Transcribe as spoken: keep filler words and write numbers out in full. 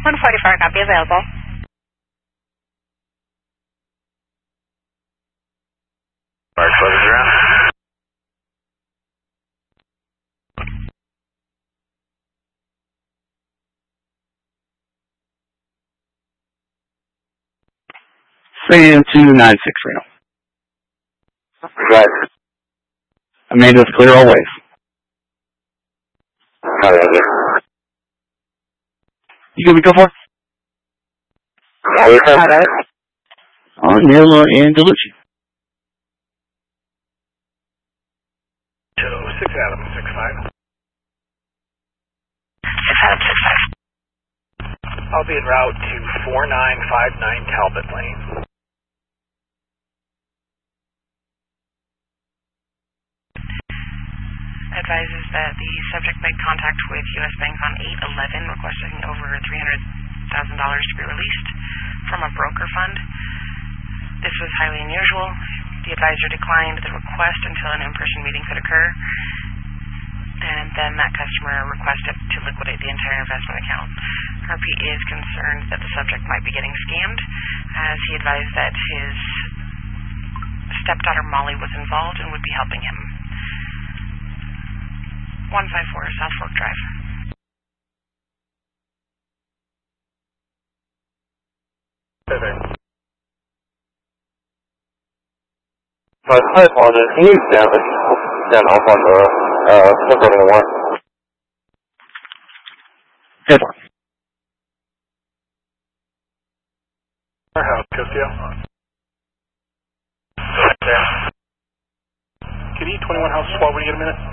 one forty-four, copy available. Alright, closes around. Sam two nine six Reno. Right. I made this clear always. Alright. You give me go for? Alright. On Nilla and Delucci. So, six Adam, six five. six Adam, six five. I'll be en route to four nine five nine Talbot Lane. Advises that the subject made contact with U S Bank on eight eleven requesting over three hundred thousand dollars to be released from a broker fund. This was highly unusual. The advisor declined the request until an in-person meeting could occur, and then that customer requested to liquidate the entire investment account. R P is concerned that the subject might be getting scammed, as he advised that his stepdaughter Molly was involved and would be helping him. one five four South Fork Drive. I apologize. Can you stand, stand off on the uh, supporting one? Head on. Our house, Costio. Kitty, twenty-one House, twelve, when you get a minute?